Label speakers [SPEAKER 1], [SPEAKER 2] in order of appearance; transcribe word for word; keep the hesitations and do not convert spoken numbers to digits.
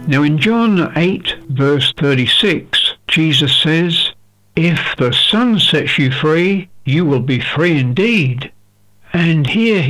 [SPEAKER 1] Now in John eight verse thirty-six, Jesus says, "If the Son sets you free, you will be free indeed." And here